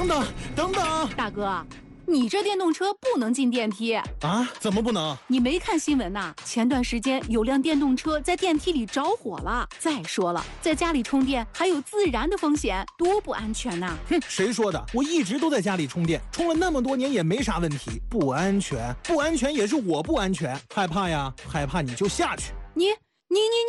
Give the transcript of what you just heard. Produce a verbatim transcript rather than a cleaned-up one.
等等等等， 大哥，你这电动车不能进电梯啊？怎么不能？ 你没看新闻呐？前段时间有辆电动车在电梯里着火了。再说了，在家里充电还有自燃的风险，多不安全呐！ 哼，谁说的？我一直都在家里充电，充了那么多年也没啥问题。不安全，不安全也是我不安全，害怕呀，害怕你就下去。 你你你。